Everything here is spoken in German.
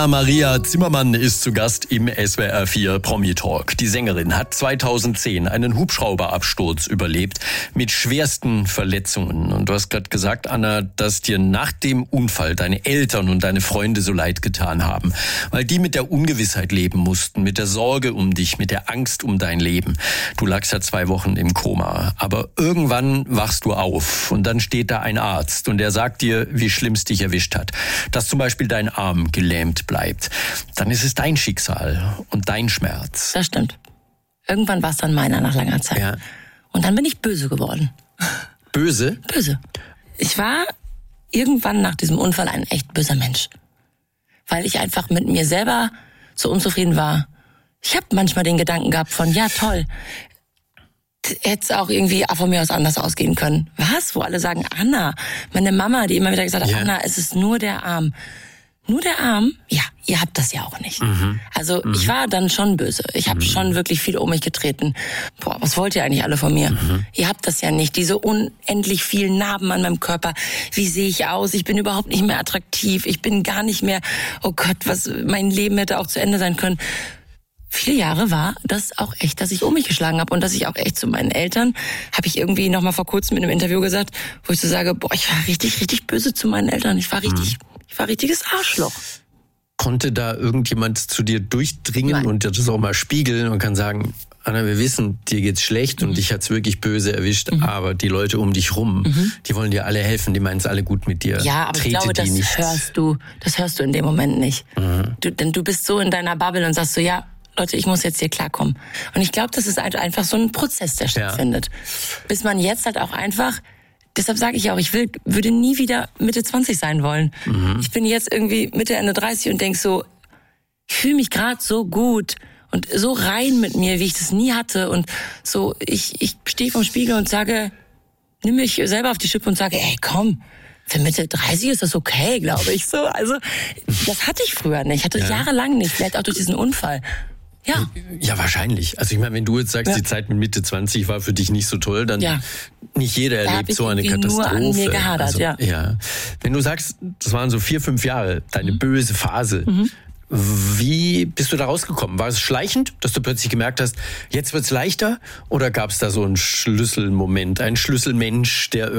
Maria Zimmermann ist zu Gast im SWR 4 Promi Talk. Die Sängerin hat 2010 einen Hubschrauberabsturz überlebt mit schwersten Verletzungen. Und du hast gerade gesagt, Anna, dass dir nach dem Unfall deine Eltern und deine Freunde so leid getan haben, weil die mit der Ungewissheit leben mussten, mit der Sorge um dich, mit der Angst um dein Leben. Du lagst ja 2 Wochen im Koma, aber irgendwann wachst du auf und dann steht da ein Arzt und der sagt dir, wie schlimm es dich erwischt hat, dass zum Beispiel dein Arm gelähmt bleibt, dann ist es dein Schicksal und dein Schmerz. Das stimmt. Irgendwann war es dann meiner nach langer Zeit. Ja. Und dann bin ich böse geworden. Böse? Böse. Ich war irgendwann nach diesem Unfall ein echt böser Mensch. Weil ich einfach mit mir selber so unzufrieden war. Ich habe manchmal den Gedanken gehabt von, ja toll, hätte es auch irgendwie von mir aus anders ausgehen können. Was? Wo alle sagen, Anna, meine Mama, die immer wieder gesagt hat, Anna, es ist nur der Arm. Nur der Arm? Ja, ihr habt das ja auch nicht. Also ich war dann schon böse. Ich habe schon wirklich viel um mich getreten. Boah, was wollt ihr eigentlich alle von mir? Ihr habt das ja nicht. Diese unendlich vielen Narben an meinem Körper. Wie sehe ich aus? Ich bin überhaupt nicht mehr attraktiv. Ich bin gar nicht mehr, oh Gott, mein Leben hätte auch zu Ende sein können. Viele Jahre war das auch echt, dass ich um mich geschlagen habe und dass ich auch echt zu meinen Eltern, habe ich irgendwie noch mal vor kurzem in einem Interview gesagt, wo ich so sage, boah, ich war richtig, richtig böse zu meinen Eltern. Ich war richtiges Arschloch. Konnte da irgendjemand zu dir durchdringen Nein. und dir das auch mal spiegeln und kann sagen, Anna, wir wissen, dir geht's schlecht und dich hat's wirklich böse erwischt, aber die Leute um dich rum, die wollen dir alle helfen, die meinen es alle gut mit dir. Ja, aber ich glaube, das hörst du in dem Moment nicht. Denn du bist so in deiner Bubble und sagst so, ja, Leute, ich muss jetzt hier klarkommen. Und ich glaube, das ist einfach so ein Prozess, der stattfindet. Bis man jetzt halt auch einfach, deshalb sage ich auch, ich würde nie wieder Mitte 20 sein wollen. Ich bin jetzt irgendwie Mitte, Ende 30 und denk so, ich fühle mich gerade so gut und so rein mit mir, wie ich das nie hatte. Und so, ich stehe vorm Spiegel und sage, nimm mich selber auf die Schippe und sage, ey, komm, für Mitte 30 ist das okay, glaube ich. So, also, das hatte ich früher nicht. Ich hatte jahrelang nicht, vielleicht auch durch diesen Unfall. Ja. Ja, wahrscheinlich. Also ich meine, wenn du jetzt sagst, die Zeit mit Mitte 20 war für dich nicht so toll, dann nicht jeder erlebt so eine Katastrophe. Nur an mir gehadert, ja. Wenn du sagst, das waren so 4-5 Jahre, deine böse Phase, wie bist du da rausgekommen? War es schleichend, dass du plötzlich gemerkt hast, jetzt wird's leichter? Oder gab es da so einen Schlüsselmoment, einen Schlüsselmensch, der